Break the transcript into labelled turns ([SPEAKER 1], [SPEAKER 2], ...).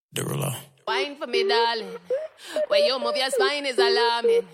[SPEAKER 1] Derulo.
[SPEAKER 2] Wine for me, darling. When you move your spine is alarming.